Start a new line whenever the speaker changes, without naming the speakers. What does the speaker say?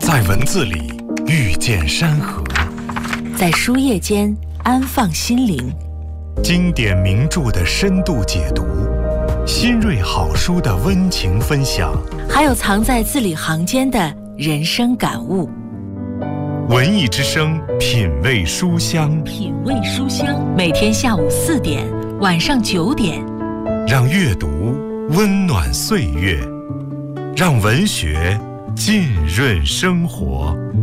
在文字里遇见山河，
在书页间安放心灵。
经典名著的深度解读，新锐好书的温情分享，
还有藏在字里行间的人生感悟。
文艺之声，品味书香，
品味书香，每天下午4点，晚上9点，
让阅读温暖岁月，让文学浸润生活。